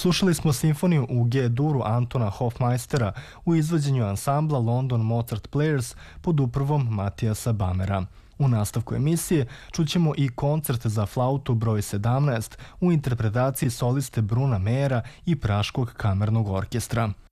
Slušali smo simfoniju u G-duru Antona Hofmeistera u izvođenju ansambla London Mozart Players pod upravom Matijasa Bamera. U nastavku emisije čućemo i koncert za flautu broj 17 u interpretaciji soliste Bruna Mejera i Praškog kamernog orkestra.